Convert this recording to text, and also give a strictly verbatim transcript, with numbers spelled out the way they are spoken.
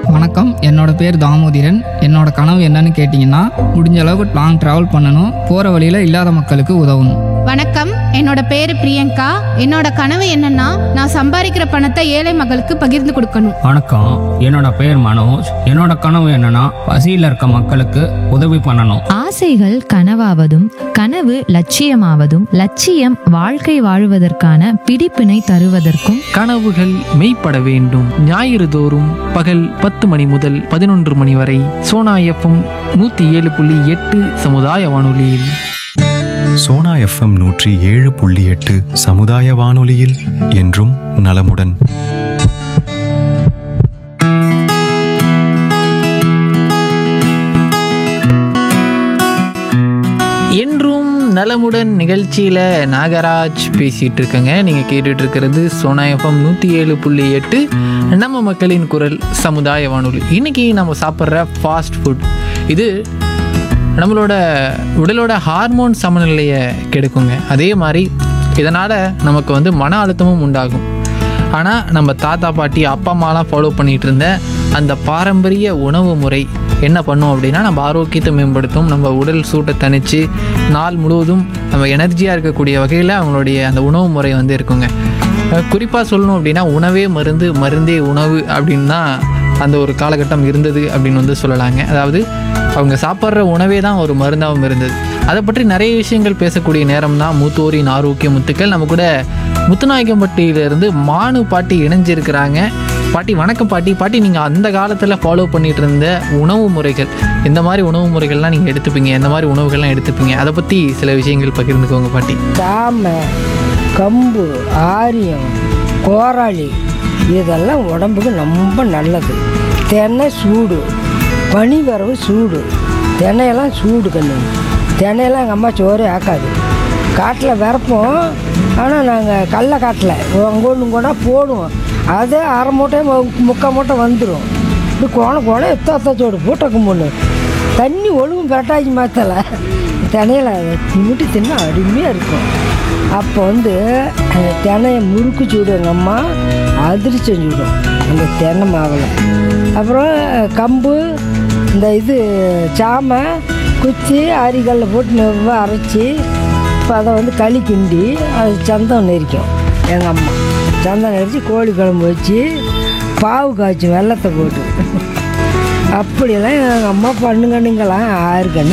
வணக்கம், என்னோட பேர் தாமோதிரன். என்னோட கனவு என்னன்னு கேட்டிங்கன்னா, முடிஞ்ச அளவுக்கு லாங் ட்ராவல் பண்ணணும், போகிற வழியில் இல்லாத மக்களுக்கு உதவணும். வணக்கம், என்னோட பேரு பிரியங்கா. என்னோட கனவு என்னன்னா, நான் சம்பாதிக்கிற பணத்தை ஏழை மக்களுக்கு பகிர்ந்து கொடுக்கணும். வணக்கம், என்னோட பேர் மனோஜ். என்னோட கனவு என்னன்னா பசியில் இருக்க மக்களுக்கு உதவி பண்ணணும். ஆசைகள் கனவாவதும் கனவு லட்சியமாவதும் லட்சியம் வாழ்க்கை வாழுவதற்கான பிடிப்பினை தருவதற்கும் கனவுகள் மெய்ப்பட வேண்டும். ஞாயிறு தோறும் பகல் பத்து மணி முதல் பதினொன்று மணி வரை சோனா எஃப்எம் நூற்றி ஏழு புள்ளி எட்டு சமுதாய வானொலியில். சோனா எஃப்எம் நூற்றி ஏழு புள்ளி எட்டு சமுதாய வானொலியில் என்றும் நலமுடன். என்றும் நலமுடன் நிகழ்ச்சியில் நாகராஜ் பேசிகிட்டு இருக்கேங்க. நீங்கள் கேட்டுட்டு இருக்கிறது சோனா எஃப்எம் நூற்றி ஏழு புள்ளி எட்டு நம்ம மக்களின் குரல் சமுதாய வானொலி. இன்றைக்கி நம்ம சாப்பிட்ற ஃபாஸ்ட் ஃபுட் இது நம்மளோட உடலோட ஹார்மோன் சமநிலையை கெடுக்குங்க. அதே மாதிரி இதனால் நமக்கு வந்து மன அழுத்தமும் உண்டாகும். ஆனால் நம்ம தாத்தா பாட்டி அப்பா அம்மாலாம் ஃபாலோ பண்ணிகிட்டு இருந்த அந்த பாரம்பரிய உணவு முறை என்ன பண்ணும் அப்படின்னா, நம்ம ஆரோக்கியத்தை மேம்படுத்தும், நம்ம உடல் சூட்டை தணித்து நாள் முழுவதும் நம்ம எனர்ஜியாக இருக்கக்கூடிய வகையில் அவங்களுடைய அந்த உணவு முறை வந்து இருக்குங்க. குறிப்பாக சொல்லணும் அப்படின்னா, உணவே மருந்து, மருந்தே உணவு அப்படின்னு தான் அந்த ஒரு காலகட்டம் இருந்தது அப்படின்னு வந்து சொல்லலாங்க. அதாவது அவங்க சாப்பிட்ற உணவே தான் ஒரு மருந்தாகவும் இருந்தது. அதை பற்றி நிறைய விஷயங்கள் பேசக்கூடிய நேரம் தான் மூத்தோரின் ஆரோக்கிய முத்துக்கள். நம்ம கூட முத்துநாயக்கம்பட்டியிலேருந்து மானு பாட்டி இணைஞ்சிருக்கிறாங்க. பாட்டி வணக்கம். பாட்டி பாட்டி நீங்கள் அந்த காலத்தில் ஃபாலோ பண்ணிகிட்டு இருந்த உணவு முறைகள், எந்த மாதிரி உணவு முறைகள்லாம் நீங்கள் எடுத்துப்பீங்க, எந்த மாதிரி உணவுகள்லாம் எடுத்துப்பீங்க, அதை பற்றி சில விஷயங்கள் பகிர்ந்துக்கோங்க பாட்டி. சாமை, கம்பு, ஆரியம், கோராளி இதெல்லாம் உடம்புக்கு ரொம்ப நல்லது. தென்னை சூடு, பனி வரவு சூடு, தென்னையெல்லாம் சூடு கண்ணு. தென்னையெல்லாம் எங்கள் அம்மா சோறே ஆக்காது. காட்டில் விறப்போம், ஆனால் நாங்கள் கடல காட்டில் அங்கே ஒன்று கூட போடுவோம். அதே அரை மூட்டை முக்கால் மூட்டை வந்துடும். இப்படி கோண கோண எத்த அத்தாச்சோடு போட்டக்கும் பொண்ணு தண்ணி ஒழுங்கும் பெரட்டாக்கி மாற்றலை. தினையில தின்னுட்டு தின்னா அருமையாக இருக்கும். அப்போ வந்து தினையை முறுக்கு சூடு எங்கள் அம்மா அதிர்ச்சி செஞ்சுவிடும் அந்த தென்னை மாவில். அப்புறம் கம்பு, இந்த இது சாமை குச்சி அரிகல்ல போட்டு நெவ்வாக அரைச்சி இப்போ அதை வந்து களி கிண்டி அது சந்தம் நெரிக்கும் எங்கள் அம்மா. சந்தம் நெரிச்சு கோழி குழம்பு வச்சு பாவு காய்ச்சி வெள்ளத்தை போட்டு அப்படியெல்லாம் எங்கள் அம்மா பண்ணுங்கண்ணுங்களாம் ஆறு கண்ணு